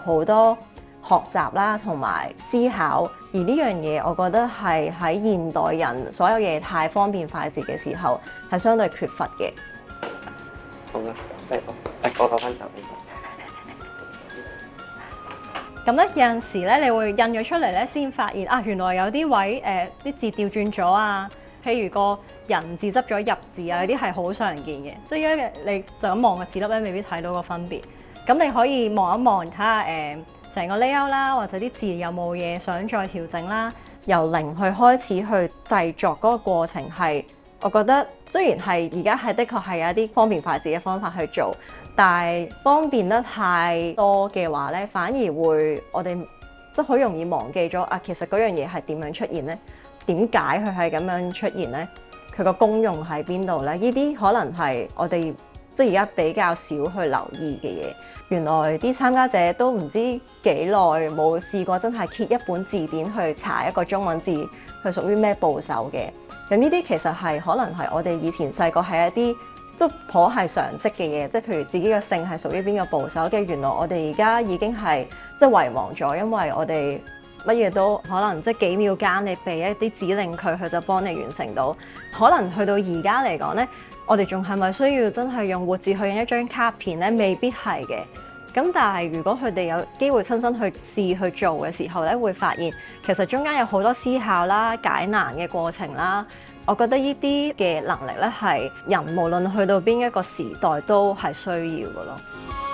好多學習啦，同埋思考。而呢樣嘢，我覺得係喺現代人所有嘢太方便快捷嘅時候，係相對缺乏嘅。 好啦，我講翻就呢咁咧有陣時咧，你會印咗出嚟咧，先發現啊，原來有啲位啲字調轉咗啊，譬如個人字執咗入字啊，有啲係好常見嘅，即係因為你就咁望個字粒咧，未必睇到個分別。咁你可以望一望睇下成個 layout 啦，或者啲字有冇嘢想再調整啦。 由零去開始去製作嗰個過程係，我覺得雖然係而家係的確係有一啲方便快捷嘅方法去做，但係方便得太多嘅話咧，反而會我哋即係好容易忘記咗啊，其實嗰樣嘢係點樣出現呢？點解佢係咁樣出現呢？佢個功用喺邊度呢？呢啲可能係我哋即係而家比較少去留意嘅嘢。原來啲參加者都唔知幾耐冇試過真係揭一本字典去查一個中文字，佢屬於咩部首嘅。咁呢啲其實係可能係我哋以前細個係一啲即係頗係常識嘅嘢，即係譬如自己嘅姓係屬於邊個部首嘅。原來我哋而家已經係即係遺忘咗，因為我哋乜嘢都可能即係幾秒間你俾一啲指令佢，佢就幫你完成到。可能去到而家嚟講呢，我哋仲係咪需要真係用活字去印一張卡片呢？未必係嘅。咁但係如果佢哋有機會親身去試去做嘅時候咧，會發現其實中間有好多思考啦、解難嘅過程啦。我覺得呢啲嘅能力咧，係人無論去到邊一個時代都係需要嘅咯。